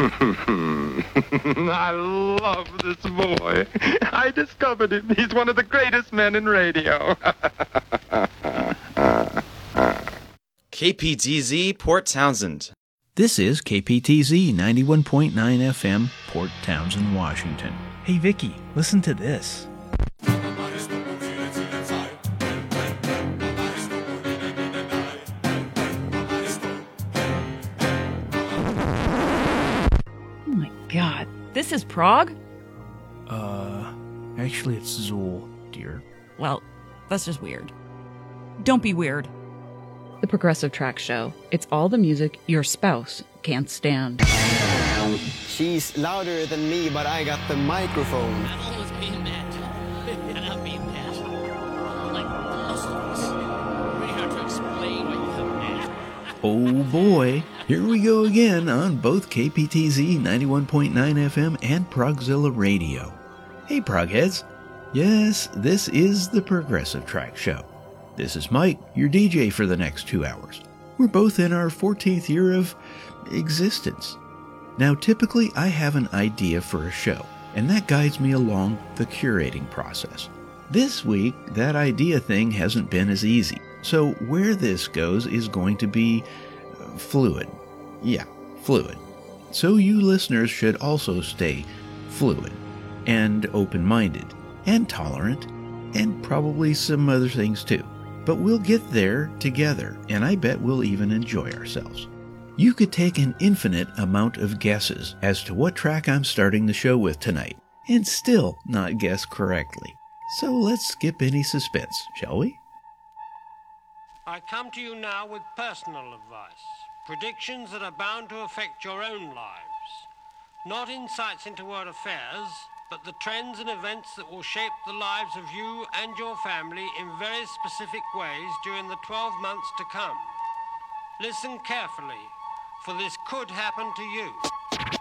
I love this boy. I discovered him. He's one of the greatest men in radio. KPTZ Port Townsend. This is KPTZ 91.9 FM, Port Townsend, Washington. Hey Vicky, listen to this. Oh my god. This is Prague? Actually it's Zool, dear. Well, that's just weird. Don't be weird. The Progressive Track Show. It's all the music your spouse can't stand. She's louder than me, but I got the microphone. I've always been that. And I mean that. Like hustlers. Pretty hard to explain what you come at. Oh boy, here we go again on both KPTZ 91.9 FM and Progzilla Radio. Hey Progheads. Yes, this is the Progressive Track Show. This is Mike, your DJ for the next 2 hours. We're both in our 14th year of existence. Now, typically I have an idea for a show, and that guides me along the curating process. This week, that idea thing hasn't been as easy, so where this goes is going to be fluid. Yeah, fluid. So you listeners should also stay fluid, and open-minded, and tolerant, and probably some other things too. But we'll get there together, and I bet we'll even enjoy ourselves. You could take an infinite amount of guesses as to what track I'm starting the show with tonight, and still not guess correctly. So let's skip any suspense, shall we? I come to you now with personal advice, predictions that are bound to affect your own lives. Not insights into world affairs, but the trends and events that will shape the lives of you and your family in very specific ways during the 12 months to come. Listen carefully, for this could happen to you.